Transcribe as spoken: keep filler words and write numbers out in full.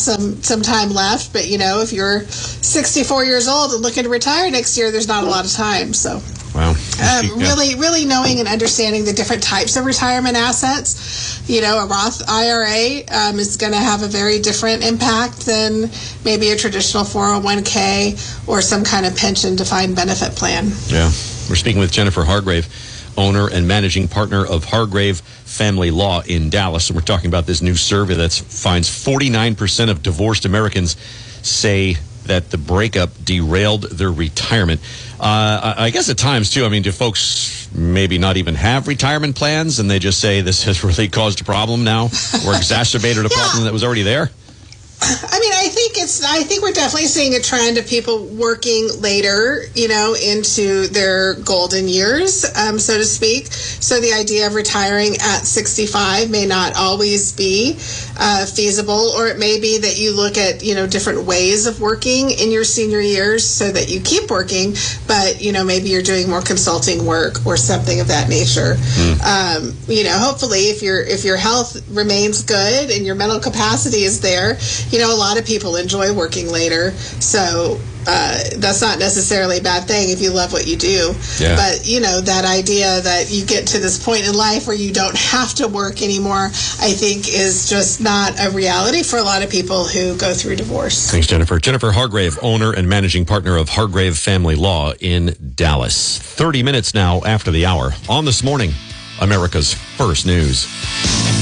some, some time left. But, you know, if you're sixty-four years old and looking to retire next year, there's not a lot of time. So, wow. Um, really, really knowing and understanding the different types of retirement assets. You know, a Roth I R A um, is going to have a very different impact than maybe a traditional four oh one k or some kind of pension defined benefit plan. Yeah. We're speaking with Jennifer Hargrave, owner and managing partner of Hargrave Family Law in Dallas. And we're talking about this new survey that finds forty-nine percent of divorced Americans say that the breakup derailed their retirement. Uh, I guess at times, too, I mean, do folks maybe not even have retirement plans and they just say this has really caused a problem now or exacerbated a yeah. problem that was already there? I mean, I think it's, I think we're definitely seeing a trend of people working later, you know, into their golden years, um, so to speak. So the idea of retiring at sixty-five may not always be uh, feasible, or it may be that you look at, you know, different ways of working in your senior years so that you keep working, but, you know, maybe you're doing more consulting work or something of that nature. Mm. Um, you know, hopefully if your, if your health remains good and your mental capacity is there, you know, a lot of people enjoy working later, so uh, that's not necessarily a bad thing if you love what you do. Yeah. But, you know, that idea that you get to this point in life where you don't have to work anymore, I think is just not a reality for a lot of people who go through divorce. Thanks, Jennifer. Jennifer Hargrave, owner and managing partner of Hargrave Family Law in Dallas. thirty minutes now after the hour on This Morning, America's First News.